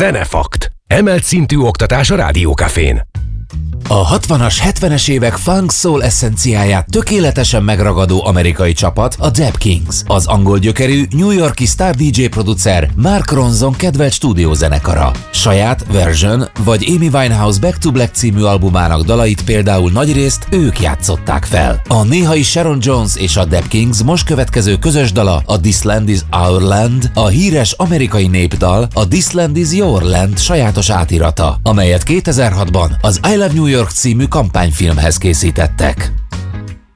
Zenefakt. Emelt szintű oktatás a Rádiókafén. A 60-as, 70-es évek funk soul eszenciáját tökéletesen megragadó amerikai csapat a Dap Kings, az angol gyökerű New York-i sztár DJ producer Mark Ronson kedvelt stúdiózenekara. Saját Version vagy Amy Winehouse Back to Black című albumának dalait például nagyrészt ők játszották fel. A néhai Sharon Jones és a Dap Kings most következő közös dala, a This Land is Our Land, a híres amerikai népdal, a This Land is Your Land sajátos átirata, amelyet 2006-ban az I Love New York című kampányfilmhez készítettek.